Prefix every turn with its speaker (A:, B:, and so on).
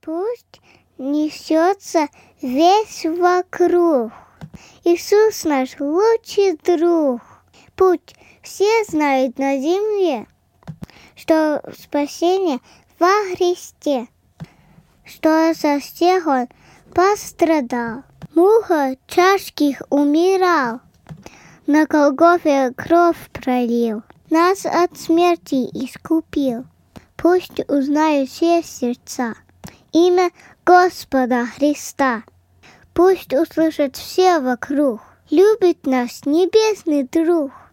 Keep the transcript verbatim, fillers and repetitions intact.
A: Пусть несется весь вокруг. Иисус наш лучший друг. Путь все знают на земле, что спасение во Христе, что за всех Он пострадал. Муха тяжких умирал, на Голгофе кровь пролил, нас от смерти искупил. Пусть узнают все сердца имя Господа Христа. Пусть услышат все вокруг, любит нас небесный друг.